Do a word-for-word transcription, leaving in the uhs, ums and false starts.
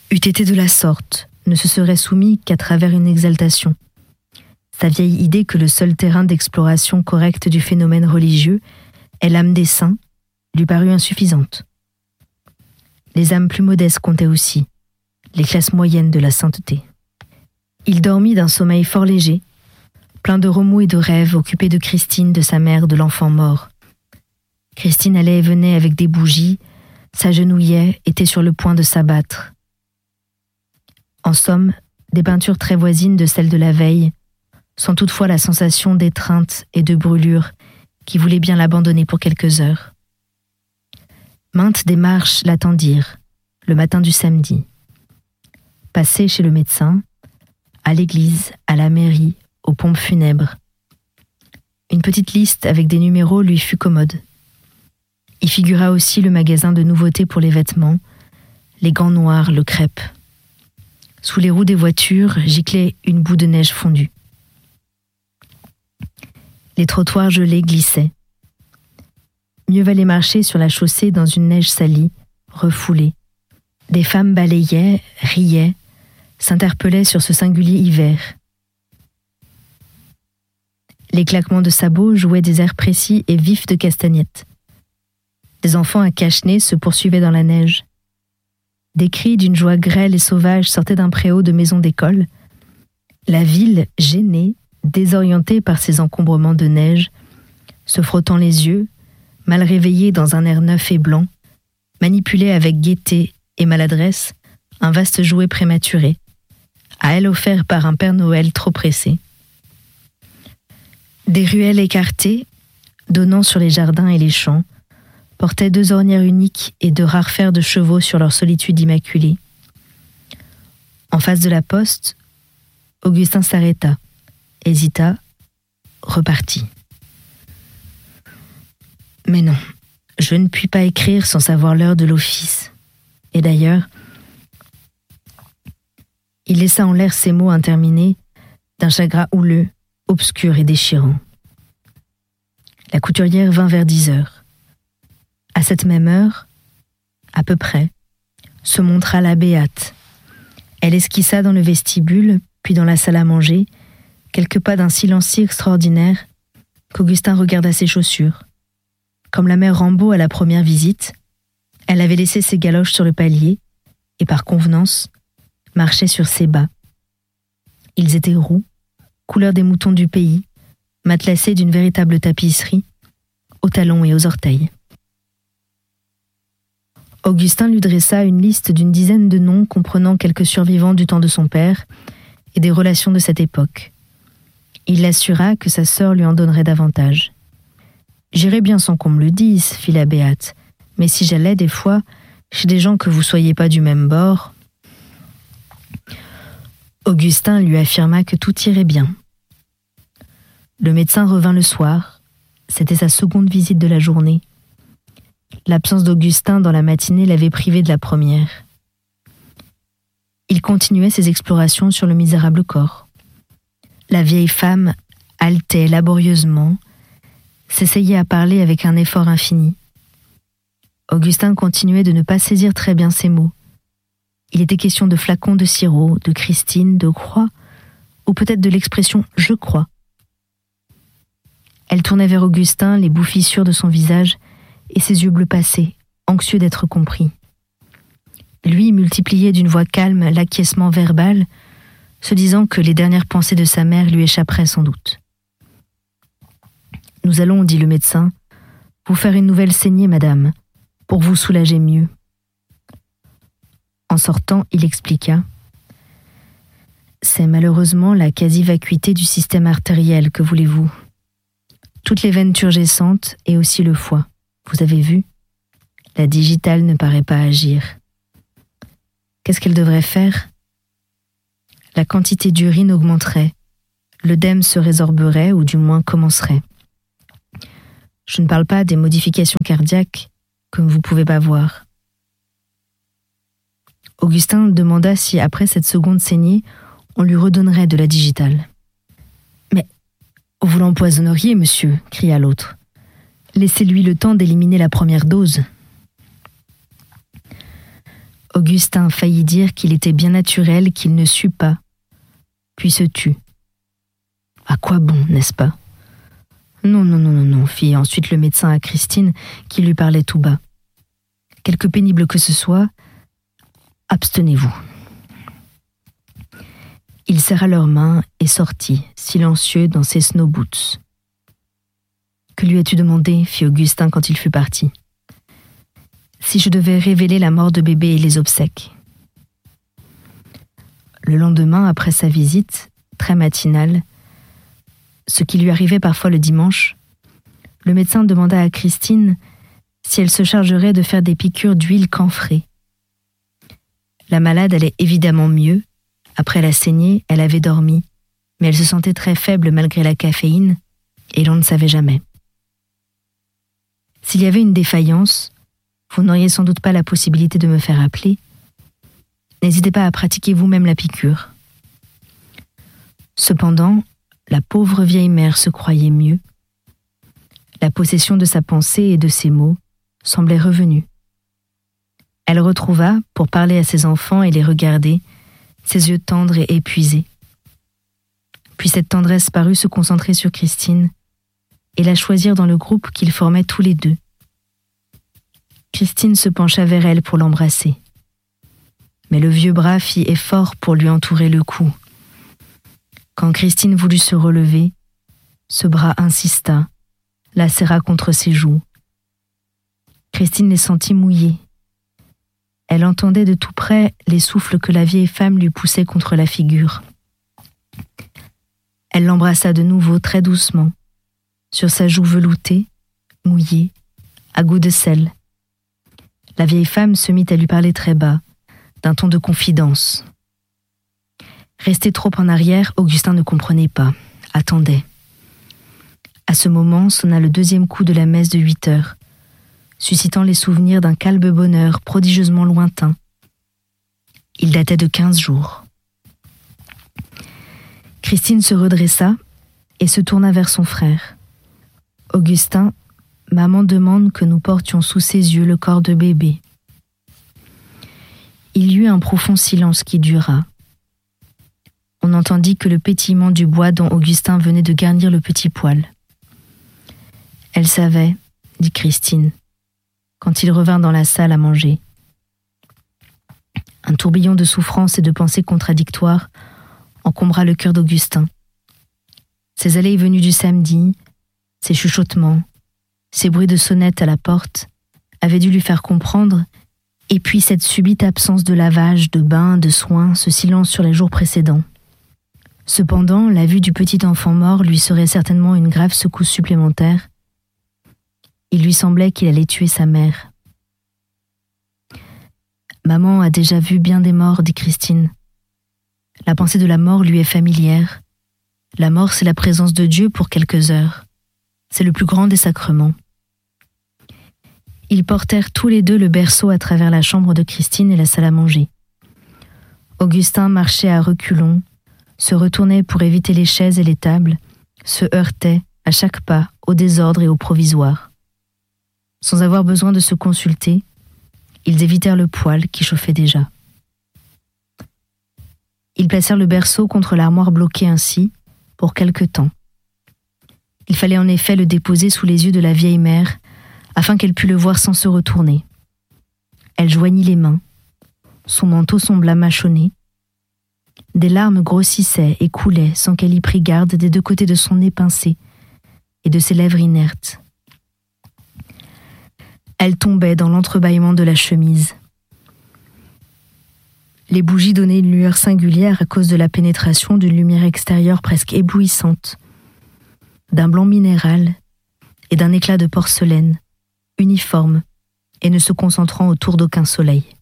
eût été de la sorte, ne se serait soumis qu'à travers une exaltation. Sa vieille idée que le seul terrain d'exploration correcte du phénomène religieux est l'âme des saints lui parut insuffisante. Les âmes plus modestes comptaient aussi, les classes moyennes de la sainteté. Il dormit d'un sommeil fort léger, plein de remous et de rêves, occupé de Christine, de sa mère, de l'enfant mort. Christine allait et venait avec des bougies, s'agenouillait, était sur le point de s'abattre. En somme, des peintures très voisines de celles de la veille, sans toutefois la sensation d'étreinte et de brûlure qui voulait bien l'abandonner pour quelques heures. Maintes démarches l'attendirent, le matin du samedi. Passé chez le médecin, à l'église, à la mairie, aux pompes funèbres. Une petite liste avec des numéros lui fut commode. Y figura aussi le magasin de nouveautés pour les vêtements, les gants noirs, le crêpe. Sous les roues des voitures giclait une boue de neige fondue. Les trottoirs gelés glissaient. Mieux valait marcher sur la chaussée dans une neige salie, refoulée. Des femmes balayaient, riaient, s'interpellaient sur ce singulier hiver. Les claquements de sabots jouaient des airs précis et vifs de castagnettes. Des enfants à cache-nez se poursuivaient dans la neige. Des cris d'une joie grêle et sauvage sortaient d'un préau de maisons d'école. La ville, gênée, désorientée par ces encombrements de neige, se frottant les yeux, mal réveillée dans un air neuf et blanc, manipulait avec gaieté et maladresse un vaste jouet prématuré, à elle offert par un Père Noël trop pressé. Des ruelles écartées, donnant sur les jardins et les champs, portaient deux ornières uniques et de rares fers de chevaux sur leur solitude immaculée. En face de la poste, Augustin s'arrêta, hésita, repartit. Mais non, je ne puis pas écrire sans savoir l'heure de l'office. Et d'ailleurs, il laissa en l'air ces mots interminés d'un chagrin houleux, obscur et déchirant. La couturière vint vers dix heures. À cette même heure, à peu près, se montra la Béate. Elle esquissa dans le vestibule, puis dans la salle à manger, quelques pas d'un silence si extraordinaire qu'Augustin regarda ses chaussures. Comme la mère Rambaud à la première visite, elle avait laissé ses galoches sur le palier et, par convenance, marchait sur ses bas. Ils étaient roux, couleur des moutons du pays, matelassés d'une véritable tapisserie, aux talons et aux orteils. Augustin lui dressa une liste d'une dizaine de noms comprenant quelques survivants du temps de son père et des relations de cette époque. Il l'assura que sa sœur lui en donnerait davantage. « J'irai bien sans qu'on me le dise, fit la Béate, mais si j'allais des fois chez des gens que vous soyez pas du même bord... » Augustin lui affirma que tout irait bien. Le médecin revint le soir, c'était sa seconde visite de la journée. L'absence d'Augustin dans la matinée l'avait privé de la première. Il continuait ses explorations sur le misérable corps. La vieille femme haletait laborieusement, s'essayait à parler avec un effort infini. Augustin continuait de ne pas saisir très bien ses mots. Il était question de flacons de sirop, de Christine, de croix, ou peut-être de l'expression « je crois ». Elle tournait vers Augustin les bouffissures de son visage et ses yeux bleus passés, anxieux d'être compris. Lui multipliait d'une voix calme l'acquiescement verbal, se disant que les dernières pensées de sa mère lui échapperaient sans doute. « Nous allons, dit le médecin, vous faire une nouvelle saignée, madame, pour vous soulager mieux. » En sortant, il expliqua. « C'est malheureusement la quasi-vacuité du système artériel, que voulez-vous. Toutes les veines turgescentes et aussi le foie. Vous avez vu? La digitale ne paraît pas agir. Qu'est-ce qu'elle devrait faire? La quantité d'urine augmenterait, l'œdème se résorberait ou du moins commencerait. Je ne parle pas des modifications cardiaques, comme vous pouvez pas voir. » Augustin demanda si, après cette seconde saignée, on lui redonnerait de la digitale. « Mais vous l'empoisonneriez, monsieur, » cria l'autre. « Laissez-lui le temps d'éliminer la première dose. » Augustin faillit dire qu'il était bien naturel qu'il ne sût pas, puis se tut. À quoi bon, n'est-ce pas ? Non, non, non, non, non, fit ensuite le médecin à Christine, qui lui parlait tout bas. Quelque pénible que ce soit, abstenez-vous. Il serra leurs mains et sortit, silencieux dans ses snow boots. Que lui as-tu demandé ? Fit Augustin quand il fut parti. Si je devais révéler la mort de bébé et les obsèques. Le lendemain, après sa visite, très matinale, ce qui lui arrivait parfois le dimanche, le médecin demanda à Christine si elle se chargerait de faire des piqûres d'huile camphrée. La malade allait évidemment mieux. Après la saignée, elle avait dormi, mais elle se sentait très faible malgré la caféine, et l'on ne savait jamais. S'il y avait une défaillance, vous n'auriez sans doute pas la possibilité de me faire appeler. N'hésitez pas à pratiquer vous-même la piqûre. Cependant, la pauvre vieille mère se croyait mieux. La possession de sa pensée et de ses mots semblait revenue. Elle retrouva, pour parler à ses enfants et les regarder, ses yeux tendres et épuisés. Puis cette tendresse parut se concentrer sur Christine et la choisir dans le groupe qu'ils formaient tous les deux. Christine se pencha vers elle pour l'embrasser. Mais le vieux bras fit effort pour lui entourer le cou. Quand Christine voulut se relever, ce bras insista, la serra contre ses joues. Christine les sentit mouillés. Elle entendait de tout près les souffles que la vieille femme lui poussait contre la figure. Elle l'embrassa de nouveau très doucement, sur sa joue veloutée, mouillée, à goût de sel. La vieille femme se mit à lui parler très bas, d'un ton de confidence. Resté trop en arrière, Augustin ne comprenait pas, attendait. À ce moment sonna le deuxième coup de la messe de huit heures, suscitant les souvenirs d'un calme bonheur prodigieusement lointain. Il datait de quinze jours. Christine se redressa et se tourna vers son frère. « Augustin, maman demande que nous portions sous ses yeux le corps de bébé. » Il y eut un profond silence qui dura. On n'entendit que le pétillement du bois dont Augustin venait de garnir le petit poêle. « Elle savait, » dit Christine, quand il revint dans la salle à manger. Un tourbillon de souffrance et de pensées contradictoires encombra le cœur d'Augustin. Ses allées et venues du samedi, ses chuchotements, ses bruits de sonnette à la porte avaient dû lui faire comprendre, et puis cette subite absence de lavage, de bain, de soins, ce silence sur les jours précédents. Cependant, la vue du petit enfant mort lui serait certainement une grave secousse supplémentaire. Il lui semblait qu'il allait tuer sa mère. « Maman a déjà vu bien des morts, » dit Christine. La pensée de la mort lui est familière. La mort, c'est la présence de Dieu pour quelques heures. C'est le plus grand des sacrements. Ils portèrent tous les deux le berceau à travers la chambre de Christine et la salle à manger. Augustin marchait à reculons, se retournait pour éviter les chaises et les tables, se heurtait, à chaque pas, au désordre et au provisoire. Sans avoir besoin de se consulter, ils évitèrent le poêle qui chauffait déjà. Ils placèrent le berceau contre l'armoire bloquée ainsi, pour quelque temps. Il fallait en effet le déposer sous les yeux de la vieille mère, afin qu'elle pût le voir sans se retourner. Elle joignit les mains. Son manteau sembla mâchonné. Des larmes grossissaient et coulaient sans qu'elle y prît garde des deux côtés de son nez pincé et de ses lèvres inertes. Elle tombait dans l'entrebâillement de la chemise. Les bougies donnaient une lueur singulière à cause de la pénétration d'une lumière extérieure presque éblouissante, d'un blanc minéral et d'un éclat de porcelaine, uniforme et ne se concentrant autour d'aucun soleil.